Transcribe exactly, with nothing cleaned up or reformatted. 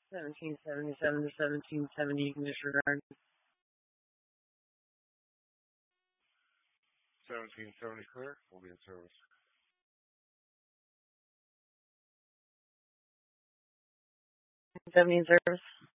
seventeen seventy-seven to seventeen seventy, you can disregard. seventeen seventy clear. We'll be in service. seventy in service.